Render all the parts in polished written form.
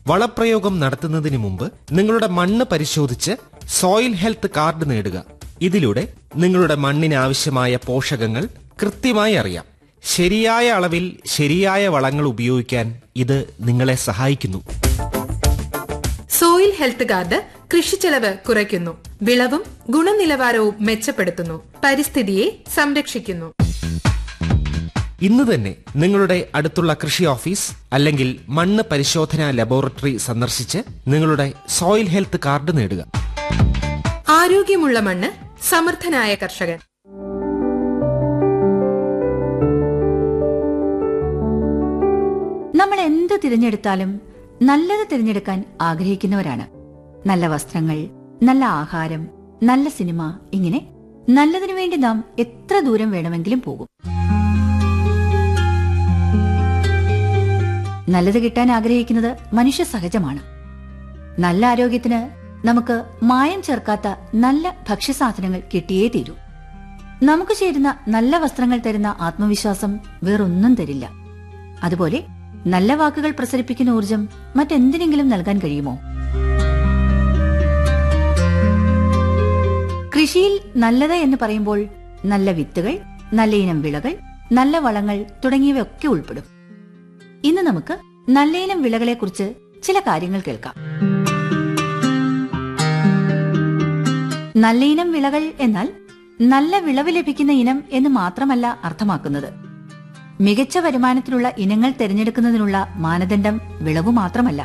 വളപ്രയോഗം നടത്തുന്നതിന് മുമ്പ് നിങ്ങളുടെ മണ്ണ് പരിശോധിച്ച് സോയിൽ ഹെൽത്ത് കാർഡ് നേടുക. ഇതിലൂടെ നിങ്ങളുടെ മണ്ണിന് ആവശ്യമായ പോഷകങ്ങൾ കൃത്യമായി അറിയാം. ശരിയായ അളവിൽ ശരിയായ വളങ്ങൾ ഉപയോഗിക്കാൻ ഇത് നിങ്ങളെ സഹായിക്കുന്നു. സോയിൽ ഹെൽത്ത് കാർഡ് കൃഷിച്ചെലവ് കുറയ്ക്കുന്നു, വിളവും ഗുണനിലവാരവും മെച്ചപ്പെടുത്തുന്നു, പരിസ്ഥിതിയെ സംരക്ഷിക്കുന്നു. ഇന്ന് തന്നെ നിങ്ങളുടെ അടുത്തുള്ള കൃഷി ഓഫീസ് അല്ലെങ്കിൽ മണ്ണ് പരിശോധനാ ലബോറട്ടറി സന്ദർശിച്ച് നിങ്ങളുടെ സോയിൽ ഹെൽത്ത് കാർഡ് നേടുക. ആരോഗ്യമുള്ള മണ്ണ്, സമർത്ഥനായ കർഷകൻ. നമ്മൾ എന്ത് തിരഞ്ഞെടുത്താലും നല്ലത് തിരഞ്ഞെടുക്കാൻ ആഗ്രഹിക്കുന്നവരാണ്. നല്ല വസ്ത്രങ്ങൾ, നല്ല ആഹാരം, നല്ല സിനിമ, ഇങ്ങനെ നല്ലതിനു വേണ്ടി നാം എത്ര ദൂരം വേണമെങ്കിലും പോകും. നല്ലത് കിട്ടാൻ ആഗ്രഹിക്കുന്നത് മനുഷ്യ സഹജമാണ്. നല്ല ആരോഗ്യത്തിന് നമുക്ക് മായം ചേർക്കാത്ത നല്ല ഭക്ഷ്യസാധനങ്ങൾ കിട്ടിയേ തീരൂ. നമുക്ക് ചേരുന്ന നല്ല വസ്ത്രങ്ങൾ തരുന്ന ആത്മവിശ്വാസം വേറൊന്നും തരില്ല. അതുപോലെ നല്ല വാക്കുകൾ പ്രസരിപ്പിക്കുന്ന ഊർജം മറ്റെന്തിനെങ്കിലും നൽകാൻ കഴിയുമോ? കൃഷിയിൽ നല്ലത് എന്ന് പറയുമ്പോൾ നല്ല വിത്തുകൾ, നല്ല ഇനം വിളകൾ, നല്ല വളങ്ങൾ തുടങ്ങിയവയൊക്കെ ഉൾപ്പെടും. ഇന്ന് നമുക്ക് നല്ല ഇനം വിളകളെക്കുറിച്ച് ചില കാര്യങ്ങൾ കേൾക്കാം. നല്ല ഇനം വിളകൾ എന്നാൽ നല്ല വിളവ് ലഭിക്കുന്ന ഇനം എന്ന് മാത്രമല്ല അർത്ഥമാക്കുന്നത്. മികച്ച വരുമാനത്തിനുള്ള ഇനങ്ങൾ തിരഞ്ഞെടുക്കുന്നതിനുള്ള മാനദണ്ഡം വിളവ് മാത്രമല്ല.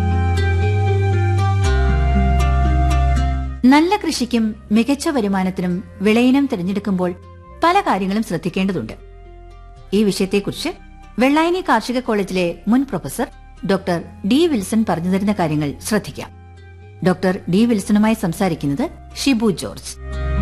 നല്ല കൃഷിക്കും മികച്ച വരുമാനത്തിനും വിളയിനം തിരഞ്ഞെടുക്കുമ്പോൾ പല കാര്യങ്ങളും ശ്രദ്ധിക്കേണ്ടതുണ്ട്. ഈ വിഷയത്തെക്കുറിച്ച് വെള്ളായണി കാർഷിക കോളേജിലെ മുൻ പ്രൊഫസർ ഡോക്ടർ ഡി വിൽസൺ പറഞ്ഞു തരുന്ന കാര്യങ്ങൾ ശ്രദ്ധിക്കാം. ഡോക്ടർ ഡി വിൽസണുമായി സംസാരിക്കുന്നത് ഷിബു ജോർജ്.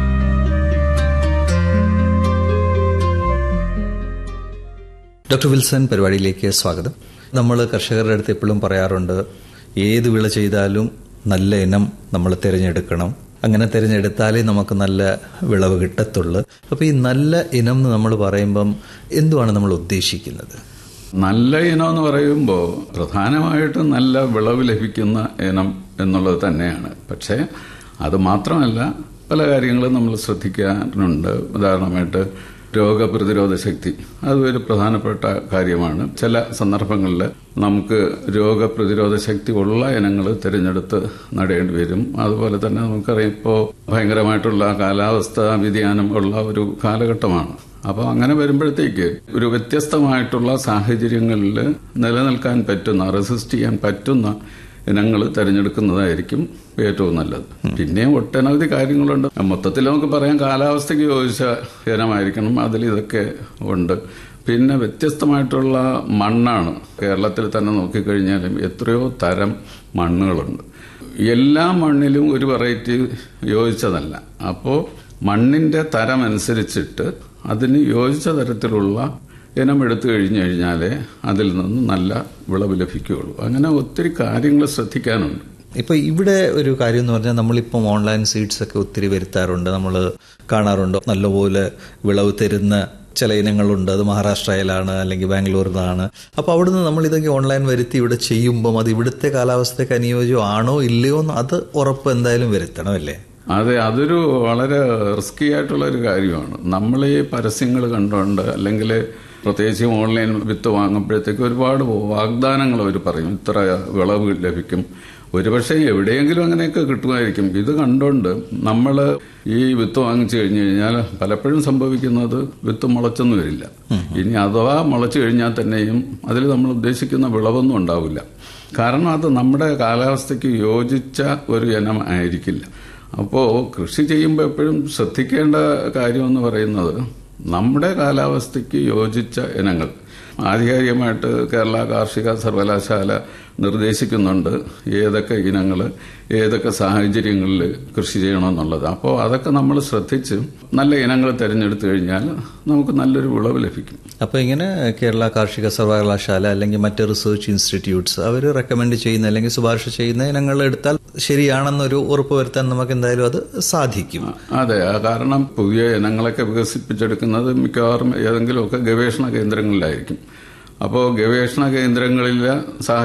ഡോക്ടർ വിൽസൺ, പരിപാടിയിലേക്ക് സ്വാഗതം. നമ്മൾ കർഷകരുടെ അടുത്ത് എപ്പോഴും പറയാറുണ്ട്, ഏത് വിള ചെയ്താലും നല്ല ഇനം നമ്മൾ തിരഞ്ഞെടുക്കണം. അങ്ങനെ തിരഞ്ഞെടുത്താലേ നമുക്ക് നല്ല വിളവ് കിട്ടത്തുള്ളൂ. അപ്പോൾ ഈ നല്ല ഇനം എന്ന് നമ്മൾ പറയുമ്പം എന്തുവാണ് നമ്മൾ ഉദ്ദേശിക്കുന്നത്? നല്ല ഇനം എന്ന് പറയുമ്പോൾ പ്രധാനമായിട്ടും നല്ല വിളവ് ലഭിക്കുന്ന ഇനം എന്നുള്ളത് തന്നെയാണ്. പക്ഷേ അത് മാത്രമല്ല, പല കാര്യങ്ങളും നമ്മൾ ശ്രദ്ധിക്കാനുണ്ട്. ഉദാഹരണമായിട്ട് രോഗപ്രതിരോധ ശക്തി, അതൊരു പ്രധാനപ്പെട്ട കാര്യമാണ്. ചില സന്ദർഭങ്ങളിൽ നമുക്ക് രോഗപ്രതിരോധ ശക്തി ഉള്ള ഇനങ്ങൾ തിരഞ്ഞെടുത്ത് നടേണ്ടി വരും. അതുപോലെ തന്നെ നമുക്കറിയാം, ഇപ്പോൾ ഭയങ്കരമായിട്ടുള്ള കാലാവസ്ഥാ വ്യതിയാനം ഉള്ള ഒരു കാലഘട്ടമാണ്. അപ്പോൾ അങ്ങനെ വരുമ്പോഴത്തേക്ക് ഒരു വ്യത്യസ്തമായിട്ടുള്ള സാഹചര്യങ്ങളിൽ നിലനിൽക്കാൻ പറ്റുന്ന, റെസിസ്റ്റ് ചെയ്യാൻ പറ്റുന്ന ഇനങ്ങൾ തിരഞ്ഞെടുക്കുന്നതായിരിക്കും ഏറ്റവും നല്ലത്. പിന്നെയും ഒട്ടനവധി കാര്യങ്ങളുണ്ട്. മൊത്തത്തിൽ നമുക്ക് പറയാം, കാലാവസ്ഥയ്ക്ക് യോജിച്ച ഇനമായിരിക്കണം. അതിൽ ഇതൊക്കെ ഉണ്ട്. പിന്നെ വ്യത്യസ്തമായിട്ടുള്ള മണ്ണാണ്. കേരളത്തിൽ തന്നെ നോക്കിക്കഴിഞ്ഞാലും എത്രയോ തരം മണ്ണുകളുണ്ട്. എല്ലാ മണ്ണിലും ഒരു വെറൈറ്റി യോജിച്ചതല്ല. അപ്പോൾ മണ്ണിന്റെ തരം അനുസരിച്ചിട്ട് അതിന് യോജിച്ച തരത്തിലുള്ള ഇനം എടുത്തു കഴിഞ്ഞു കഴിഞ്ഞാലേ അതിൽ നിന്ന് നല്ല വിളവ് ലഭിക്കുകയുള്ളൂ. അങ്ങനെ ഒത്തിരി കാര്യങ്ങൾ ശ്രദ്ധിക്കാനുണ്ട്. ഇപ്പൊ ഇവിടെ ഒരു കാര്യം എന്ന് പറഞ്ഞാൽ, നമ്മളിപ്പം ഓൺലൈൻ സീഡ്സ് ഒക്കെ ഒത്തിരി വരുത്താറുണ്ട്, നമ്മൾ കാണാറുണ്ട്. നല്ലപോലെ വിളവ് തരുന്ന ചില ഇനങ്ങളുണ്ട്. അത് മഹാരാഷ്ട്രയിലാണ് അല്ലെങ്കിൽ ബാംഗ്ലൂരിലാണ്. അപ്പോൾ അവിടുന്ന് നമ്മൾ ഇതൊക്കെ ഓൺലൈൻ വരുത്തി ഇവിടെ ചെയ്യുമ്പം അത് ഇവിടുത്തെ കാലാവസ്ഥയ്ക്ക് അനുയോജ്യമാണോ ഇല്ലയോ എന്ന് അത് ഉറപ്പ് എന്തായാലും വരുത്തണം, അല്ലേ? അതെ, അതൊരു വളരെ റിസ്കി ആയിട്ടുള്ള ഒരു കാര്യമാണ്. നമ്മൾ ഈ പരസ്യങ്ങൾ കണ്ടുകൊണ്ട്, അല്ലെങ്കിൽ പ്രത്യേകിച്ച് ഓൺലൈൻ വിത്ത് വാങ്ങുമ്പോഴത്തേക്ക് ഒരുപാട് വാഗ്ദാനങ്ങൾ അവർ പറയും, ഇത്ര വിളവ് ലഭിക്കും. ഒരുപക്ഷെ എവിടെയെങ്കിലും അങ്ങനെയൊക്കെ കിട്ടുമായിരിക്കും. ഇത് കണ്ടുകൊണ്ട് നമ്മൾ ഈ വിത്ത് വാങ്ങിച്ചു കഴിഞ്ഞു കഴിഞ്ഞാൽ പലപ്പോഴും സംഭവിക്കുന്നത് വിത്ത് മുളച്ചൊന്നും വരില്ല. ഇനി അഥവാ മുളച്ചു കഴിഞ്ഞാൽ തന്നെയും അതിൽ നമ്മൾ ഉദ്ദേശിക്കുന്ന വിളവൊന്നും ഉണ്ടാവില്ല. കാരണം അത് നമ്മുടെ കാലാവസ്ഥയ്ക്ക് യോജിച്ച ഒരു ഇനം ആയിരിക്കില്ല. അപ്പോൾ കൃഷി ചെയ്യുമ്പോൾ എപ്പോഴും ശ്രദ്ധിക്കേണ്ട കാര്യമെന്ന് പറയുന്നത്, നമ്മുടെ കാലാവസ്ഥയ്ക്ക് യോജിച്ച ഇനങ്ങൾ. ആധികാരികമായിട്ട് കേരള കാർഷിക സർവകലാശാല നിർദ്ദേശിക്കുന്നുണ്ട് ഏതൊക്കെ ഇനങ്ങൾ ഏതൊക്കെ സാഹചര്യങ്ങളിൽ കൃഷി ചെയ്യണമെന്നുള്ളത്. അപ്പോൾ അതൊക്കെ നമ്മൾ ശ്രദ്ധിച്ച് നല്ല ഇനങ്ങൾ തിരഞ്ഞെടുത്തു കഴിഞ്ഞാൽ നമുക്ക് നല്ലൊരു വിളവ് ലഭിക്കും. അപ്പോൾ ഇങ്ങനെ കേരള കാർഷിക സർവകലാശാല അല്ലെങ്കിൽ മറ്റ് റിസർച്ച് ഇൻസ്റ്റിറ്റ്യൂട്ട്സ് അവർ റെക്കമെൻഡ് ചെയ്യുന്ന അല്ലെങ്കിൽ ശുപാർശ ചെയ്യുന്ന ഇനങ്ങൾ എടുത്താൽ ശരിയാണെന്നൊരു ഉറപ്പ് വരുത്താൻ നമുക്ക് എന്തായാലും അത് സാധിക്കും. അതെ, കാരണം പുതിയ ഇനങ്ങളൊക്കെ വികസിപ്പിച്ചെടുക്കുന്നത് മിക്കവാറും ഏതെങ്കിലുമൊക്കെ ഗവേഷണ കേന്ദ്രങ്ങളിലായിരിക്കും. അപ്പോൾ ഗവേഷണ കേന്ദ്രങ്ങളിലെ